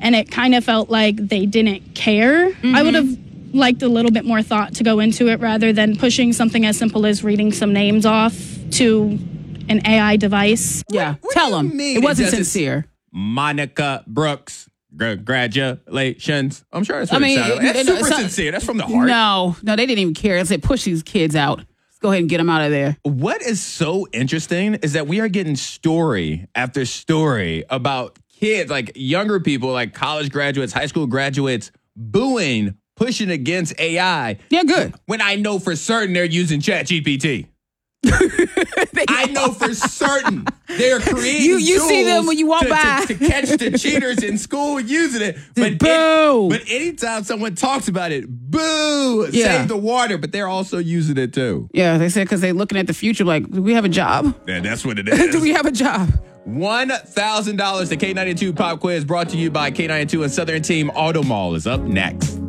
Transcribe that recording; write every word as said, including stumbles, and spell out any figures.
and it kind of felt like they didn't care. Mm-hmm. I would have liked a little bit more thought to go into it rather than pushing something as simple as reading some names off to an A I device. Yeah, what, what tell them it wasn't it sincere. Monica Brooks, congratulations. I'm sure that's what I mean, it sounded like. That's no, super not, sincere. That's from the heart. No, no, they didn't even care. It said push these kids out. Let's go ahead and get them out of there. What is so interesting is that we are getting story after story about kids, like younger people, like college graduates, high school graduates, booing, pushing against A I. Yeah, good. When I know for certain they're using ChatGPT. I know for certain they're creating you you tools see them when you walk to, by to, to catch the cheaters in school using it. But boo! Any, but anytime someone talks about it, boo! Yeah. Save the water. But they're also using it too. Yeah, they said because they're looking at the future. Like, do we have a job? Yeah, that's what it is. Do we have a job? One thousand dollars. The K ninety-two Pop Quiz brought to you by K ninety-two and Southern Team Auto Mall is up next.